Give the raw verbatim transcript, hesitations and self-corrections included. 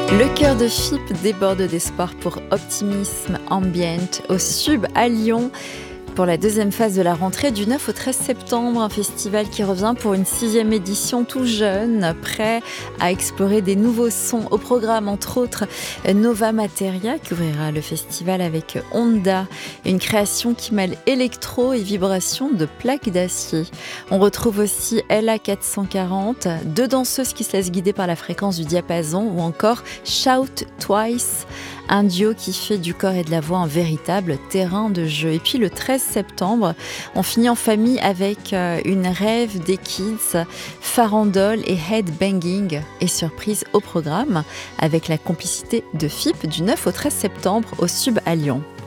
Le cœur de F I P déborde d'espoir pour Optimisme Ambient au Sub à Lyon pour la deuxième phase de la rentrée du neuf au treize septembre. Un festival qui revient pour une sixième édition tout jeune, prêt à explorer des nouveaux sons. Au programme, entre autres, Nova Materia qui ouvrira le festival avec Honda, une création qui mêle électro et vibration de plaques d'acier. On retrouve aussi L A quatre cent quarante, deux danseuses qui se laissent guider par la fréquence du diapason, ou encore Shout Twice, un duo qui fait du corps et de la voix un véritable terrain de jeu. Et puis le treize septembre, on finit en famille avec une rêve des kids, farandole et headbanging. Et surprise au programme, avec la complicité de F I P du neuf au treize septembre au Sub à Lyon.